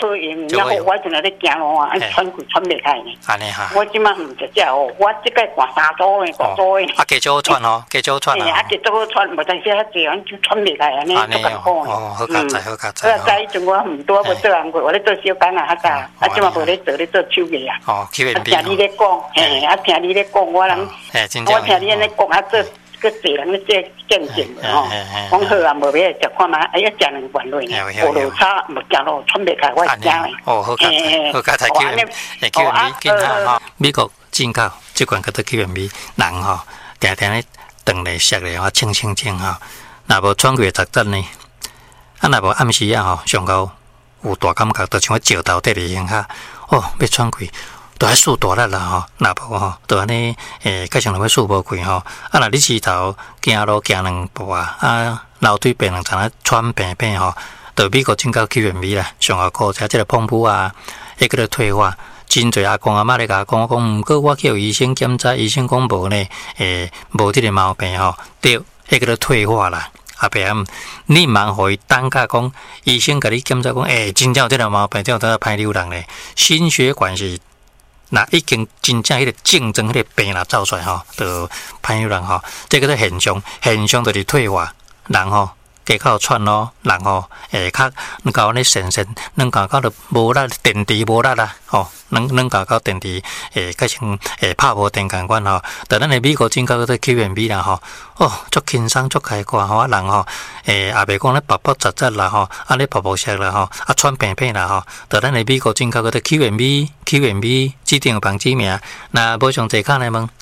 讨厌，然后我就在咧行路啊，喘气喘袂开呢。 安尼哈。 我即马唔食只哦，我即个换3组的、5组的。 啊，加少喘哦，加少喘啊。加少喘，无但是遐济，阮就喘袂开安尼，足艰苦。 哦，好佳哉，好佳哉。 早以前我唔多要做工课，我咧做小工啊，较早。啊，即马无咧做，咧做手艺啊。 哦，手艺。 啊，听你咧讲，嘿，啊，听你咧讲，我人，我听你安尼讲啊，做。个济人咧见见哦，讲好啊，无要食看嘛，哎呀，食2罐落呢，无落差，无食落喘袂开，我惊诶。 哦，好佳哉，好佳哉，QNB 见哈，美国进口即款叫做 QNB， 人吼，定定咧顿咧食咧吼，清吼，若无喘过10阵呢，啊，若无暗时啊吼，上高有大感觉，就像石头伫咧行下，哦，要喘气。都爱数大力啦吼，若无吼，都安尼加上要数无开吼。啊，若你石头行路行2步啊，楼梯变2层喘病吼，就美国进口 QNB 啦，上好靠食即个碰布啊，迄个退化。真侪阿公阿嬷咧甲我讲，毋过我去医生检查，医生讲无呢，无即个毛病吼，对，迄个退化啦。阿伯你茫互伊等下讲，医生甲你检查讲，真正有即个毛病，这样才歹流人咧，心血管是。那已经真正迄个竞争，迄个病啦走出来吼，就歹有人吼，这个是现象就是退化，人吼加较喘咯，人吼较能够安尼神，能够到无力电池无力啦，吼，能够到电池加上拍无电共款吼，但咱的美国进口嗰个 QNB 啦吼，哦，足轻松足开阔吼，啊人吼也袂讲咧薄薄杂杂啦吼，啊咧薄薄色啦吼，啊喘病啦吼，但咱的美国进口嗰个 QNB 指定房子名，那无上济卡来问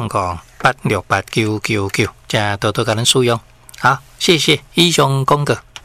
，0800868999，0800868999，加多多甲咱使用，好，谢谢以上讲过。